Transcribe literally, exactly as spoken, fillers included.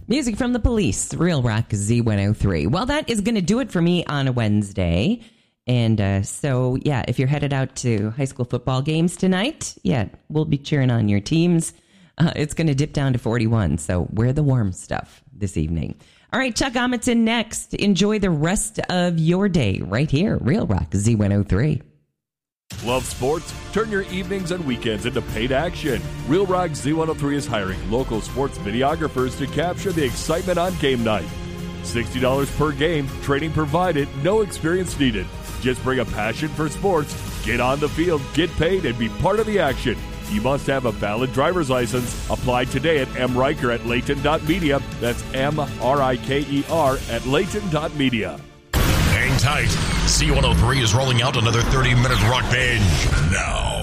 Music from the Police, Real Rock Z one oh three. Well, that is going to do it for me on a Wednesday. And uh, so, yeah, if you're headed out to high school football games tonight, yeah, we'll be cheering on your teams. Uh, it's going to dip down to forty-one, so wear the warm stuff this evening. All right, Chuck Amundsen next. Enjoy the rest of your day right here, Real Rock Z one oh three. Love sports? Turn your evenings and weekends into paid action. Real Rock Z one oh three is hiring local sports videographers to capture the excitement on game night. sixty dollars per game, training provided, no experience needed. Just bring a passion for sports, get on the field, get paid, and be part of the action. You must have a valid driver's license. Apply today at M. Riker at Layton dot media. That's M R I K E R at Layton dot media. Hang tight. Z one oh three is rolling out another thirty-minute rock binge now.